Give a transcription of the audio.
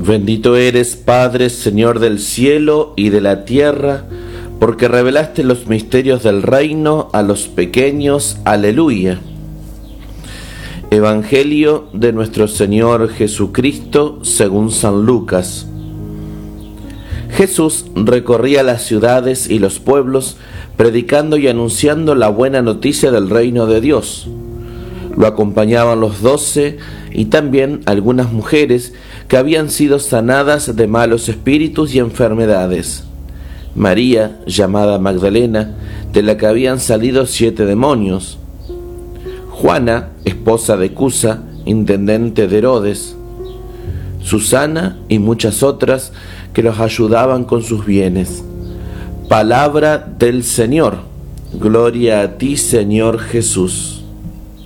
Bendito eres, Padre, Señor del cielo y de la tierra, porque revelaste los misterios del reino a los pequeños. Aleluya. Evangelio de nuestro Señor Jesucristo según San Lucas. Jesús recorría las ciudades y los pueblos, predicando y anunciando la buena noticia del reino de Dios. Lo acompañaban los 12 y también algunas mujeres que habían sido sanadas de malos espíritus y enfermedades. María, llamada Magdalena, de la que habían salido 7 demonios. Juana, esposa de Cusa, intendente de Herodes. Susana y muchas otras que los ayudaban con sus bienes. Palabra del Señor. Gloria a ti, Señor Jesús.